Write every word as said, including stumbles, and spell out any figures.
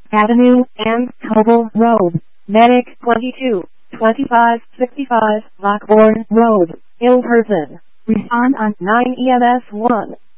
Avenue and Coble Road, Medic twenty-two, twenty-five sixty-five, Lockbourne Road, Ilperson. Respond on nine E M S one.